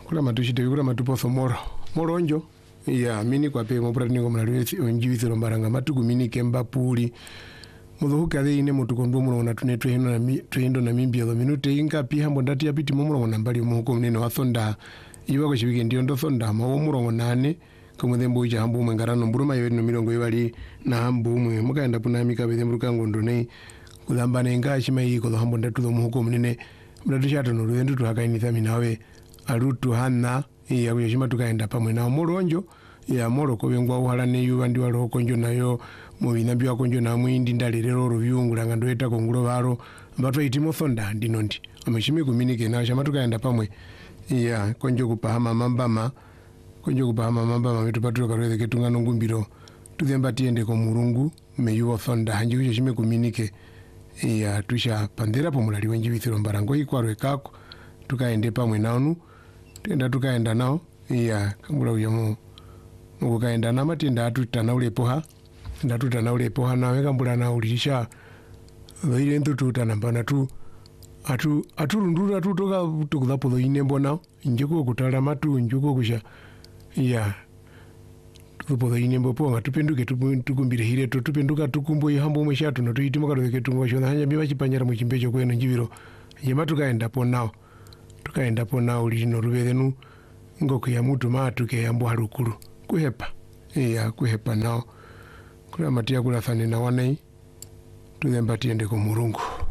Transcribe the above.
kula matushite kula matuposo moronjo ya mini kwa pe mopra ningo mnalwe onjiwithiro mbaranga matuku mini kemba puli muthuka the ine mutukondo muno na tunetwe hino na mimbia do minute inga pi hambo ndati yapiti muno na mbali muko munene wa thonda iwa ko shibike ndio ndo thonda mawo murongo nane komudhembo ija hambo mwengarano mburuma yo no mirongo ibali na hambo mwe mukaenda puna mika bedhembu kangondo nei kudhamba nenga shima yiko do hambo ndatu do muko munene mnatushato no ruendo tuhakaini thaminawe arutu hana ya kuyashima tukaenda pamwe na moronjo ya moro ko bengwa uhalane yuwa ndi walo konjo nayo mu binambi wakonjo na mwindi ndalirero ruvyungula ngando eta kongulo baro mbato itimo thonda ndinondi amashimi kuminike na shama tukaenda pamwe ya konjo kupahama mambama mitu patulo karweze ketungano ngumbiro tuthemba tiende ko murungu meyuwa thonda hanji kushime kuminike ya tusha pandera pomulali wenji withiro mbarango ikwarwe kako tukaende pamwe naonu tukaenda nao ya kambula uyamu mukukaenda na matinda atutana ulepoha ndatutana ulepoha nawe kambula na ulisha ile ntutana mbana aturundura tutoka tukudhapo do inembo nao njeko kutala matu njeko kusha ya tupo do inembo ponga tupenduke tukumbire hire tupenduka tukumbo ihambo mweshatu no tuitimo kadoke tungo shona hanya biba chipanyara mu chimbecho kweno njibiro yema tukaenda po nao lino rubethenu ngoku ya mutu matuke yambo harukuru kuhepa nao kula matia kula thani na wanai tuthemba tiende ko murungu.